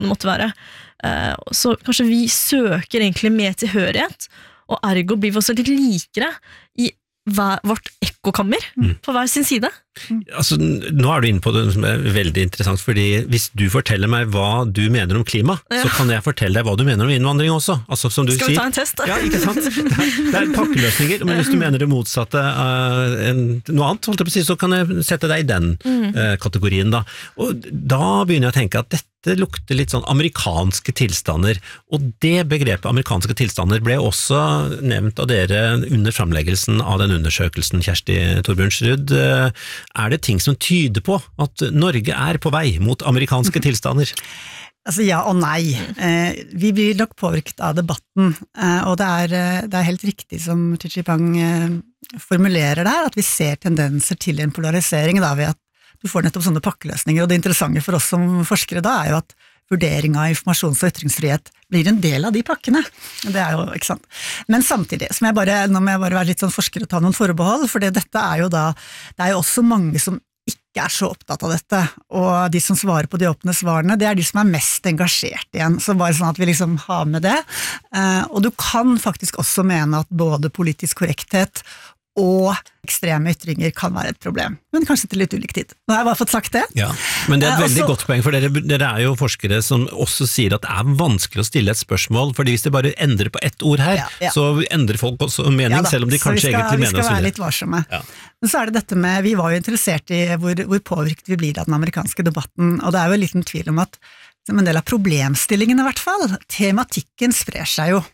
det måtte være. Så kanskje vi søker egentlig mer tilhørighet, og ergo blir vi også litt likere i vårt ekkokammer på hver sin side. Altså, nå er du inne på det som er veldig interessant, fordi hvis du forteller meg hva du mener om klima, så kan jeg fortelle deg hva du mener om innvandring også. Altså, som du Skal vi ta en test da? Ja, ikke sant? Det er pakkeløsninger, men hvis du mener det motsatte noe annet, holdt jeg på å si, så kan jeg sette deg i den kategorien da. Og da begynner jeg å tenke at dette lukter litt sånn amerikanske tilstander, og det begrepet amerikanske tilstander ble også nevnt av dere under framleggelsen av den undersøkelsen, Kjersti Torbjørnsrud. Er det ting som tyder på at Norge er på vei mot amerikanske tilstander? Altså ja og nei. Vi blir nok påvirket av debatten, og det er helt riktig som Chi Pang formulerer der, at vi ser tendenser til en polarisering da, ved at du får nettopp sånne pakkeløsninger, og det interessante for oss som forskere da er jo at vurdering av informasjons- og ytringsfrihet blir en del av de pakkene. Det er jo, ikke sant. Men samtidig, nå må jeg bare være litt sånn forsker og ta noen forbehold, for dette er jo da, det er jo også mange som ikke er så opptatt av dette, og de som svarer på de åpne svarene, det er de som er mest engasjert igjen, så bare sånn at vi liksom har med det. Og du kan faktisk også mene at både politisk korrekthet og ekstreme ytringer kan være et problem, men kanskje til litt ulik tid. Nå har jeg bare fått sagt det. Ja, men det er et veldig godt poeng, for dere er jo forskere som også sier at det er vanskelig å stille et spørsmål, fordi hvis det bare endrer på ett ord her, så endrer folk også mening, selv om de kanskje egentlig mener vi skal være litt varsomme. Men så er det dette med, vi var jo interessert i hvor påvirket vi blir av den amerikanske debatten, og det er jo en liten tvil om at en del av problemstillingen i hvert fall, tematikken sprer seg jo.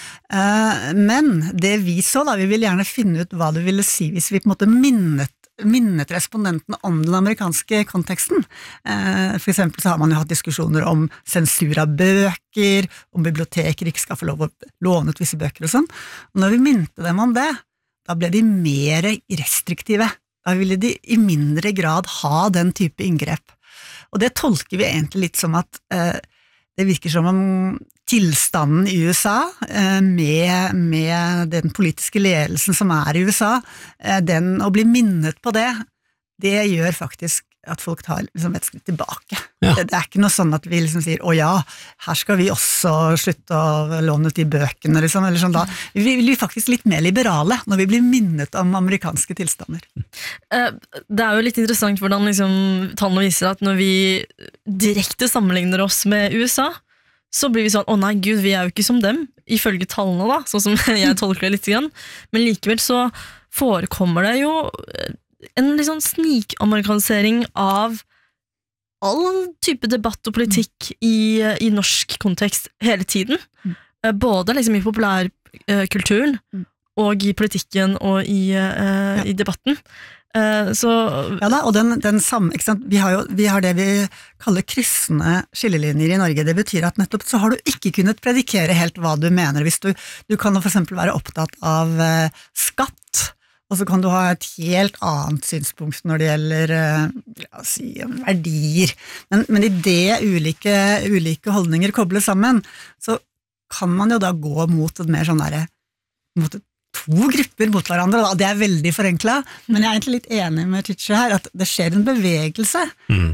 Men det vi så da, vi vil gjerne finne ut hva det ville si hvis vi på en måte minnet respondenten om den amerikanske konteksten. For eksempel så har man jo hatt diskusjoner om sensur av bøker, om biblioteker ikke skal få lov å låne ut visse bøker og sånn. Og når vi minte dem om det, da ble de mer restriktive. Da ville de i mindre grad ha den type inngrep. Og det tolker vi egentlig litt som at det virker som om tilstanden i USA, med den politiske ledelsen som er i USA, å bli minnet på det gjør faktisk at folk tar liksom et skritt tilbake. Det er ikke noe sånn at vi liksom sier, her skal vi også slutte å låne ut de bøkene, liksom, eller sånn da. Vi blir faktisk litt mer liberale når vi blir minnet om amerikanske tilstander. Det er jo litt interessant hvordan liksom, tallene viser at når vi direkte sammenligner oss med USA, så blir vi sånn, nei Gud, vi er jo ikke som dem, ifølge tallene da, sånn som jeg tolker det litt grann, men likevel så forekommer det jo en litt sånn snikamerikanisering av all type debatt og politikk i norsk kontekst hele tiden, både liksom i populærkulturen og i politikken og i debatten. Ja da, og den samme, ikke sant? Vi har det vi kaller kryssende skillelinjer i Norge. Det betyr at nettopp så har du ikke kunnet predikere helt hva du mener. Hvis du kan for eksempel være opptatt av skatt, og så kan du ha et helt annet synspunkt når det gjelder verdier. Men i det ulike holdninger koblet sammen, så kan man jo da gå mot et mer sånn derre, mot et to grupper mot hverandre, da. Det er veldig forenklet, men jeg er egentlig litt enig med Chichi her, at det skjer en bevegelse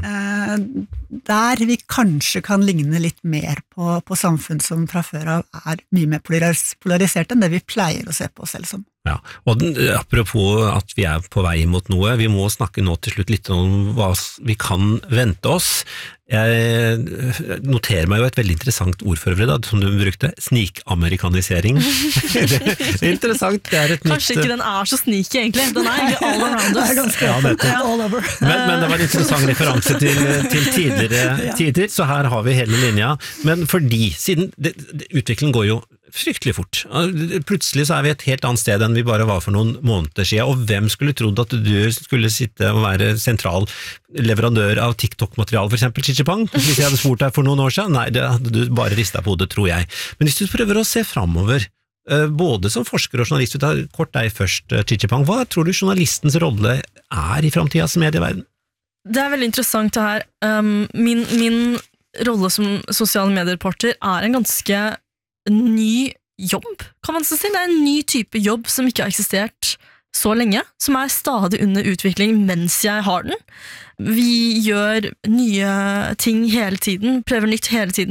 der vi kanskje kan ligne litt mer på samfunn som fra før av er mye mer polarisert enn det vi pleier å se på oss selv som. Ja, og apropos at vi er på vei mot noe, vi må snakke nå til slutt litt om hva vi kan vente oss. Jeg noterer meg jo et veldig interessant ord for øvrig da, som du brukte, snikamerikanisering. Det er interessant, det er et nytt... Kanskje ikke den er så sneaky egentlig, den er egentlig all around us. All over. Men det var en interessant referanse til tidligere tider, så her har vi hele linja. Men fordi, siden utviklingen går jo fryktelig fort. Plutselig så er vi et helt annet sted enn vi bare var for noen måneder siden, og hvem skulle trodd at du skulle sitte og være sentral leverandør av TikTok-material, for eksempel Chi Pang, hvis jeg hadde spurt deg for noen år siden? Nei, det hadde du bare ristet på hodet, tror jeg. Men hvis du prøver å se fremover, både som forsker og journalist, vi tar kort deg først, Chi Pang, hva tror du journalistens rolle er i fremtidens medieverden? Det er veldig interessant det her. Min rolle som sosiale mediereporter er en ganske ny jobb, kan man si. Det er en ny type jobb som ikke har eksistert så lenge, som stadig under utvikling mens jeg har den. Vi gjør nye ting hele tiden, prøver nytt hele tiden.